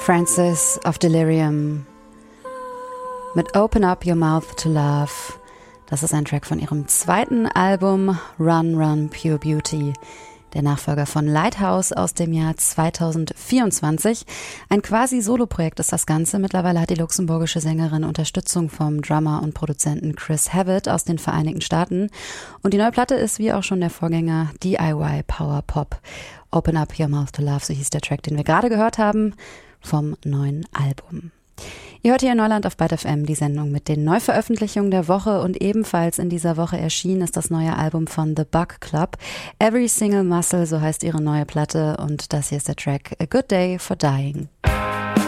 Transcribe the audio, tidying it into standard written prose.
Francis of Delirium mit Open Up Your Mouth to Love. Das ist ein Track von ihrem zweiten Album Run Run Pure Beauty, der Nachfolger von Lighthouse aus dem Jahr 2024. Ein quasi Soloprojekt ist das Ganze. Mittlerweile hat die luxemburgische Sängerin Unterstützung vom Drummer und Produzenten Chris Havitt aus den Vereinigten Staaten. Und die neue Platte ist, wie auch schon der Vorgänger, DIY Power Pop. Open Up Your Mouth to Love, so hieß der Track, den wir gerade gehört haben, vom neuen Album. Ihr hört hier in Neuland auf Byte FM die Sendung mit den Neuveröffentlichungen der Woche, und ebenfalls in dieser Woche erschienen ist das neue Album von The Bug Club. Every Single Muscle, so heißt ihre neue Platte, und das hier ist der Track A Good Day for Dying.